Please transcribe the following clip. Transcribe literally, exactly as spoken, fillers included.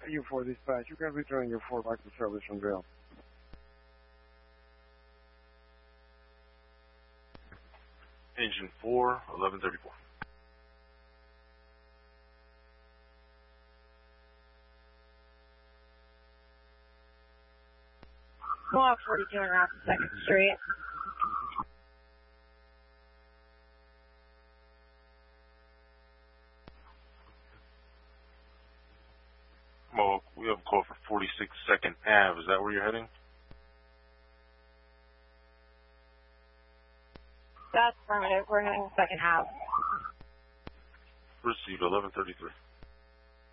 U four dispatch, you can return your four back to service on drill. Engine four, eleven thirty-four. Go off forty-two and around second Street. Well, we have a call for forty-six second Ave. Is that where you're heading? That's affirmative. We're heading second half. Received eleven thirty-three.